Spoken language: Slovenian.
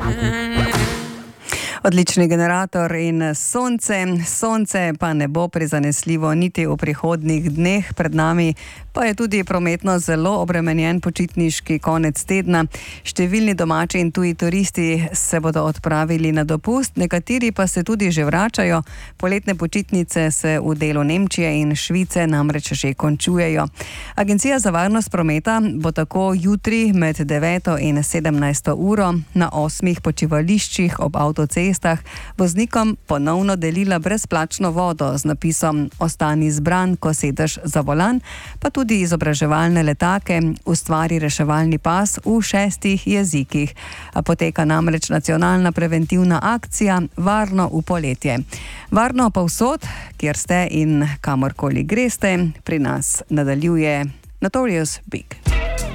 Odlični generator in sonce pa ne bo prizanesljivo niti v prihodnjih dneh. Pred nami pa je tudi prometno zelo obremenjen počitniški konec tedna. Številni domači in tuji turisti se bodo odpravili na dopust, nekateri pa se tudi že vračajo. Poletne počitnice se v delu Nemčije in Švice namreč že končujejo. Agencija za varnost prometa bo tako jutri med 9. in 17. uro na 8 počivališčih ob avtocestah voznikom ponovno delila brezplačno vodo z napisom "Ostani zbran, ko sedeš za volan", pa tudi izobraževalne letake, ustvari reševalni pas v 6 jezikih. Poteka namreč nacionalna preventivna akcija Varno v poletje. Varno povsod, kjer ste in kamorkoli greste, pri nas nadaljuje Notorious Big.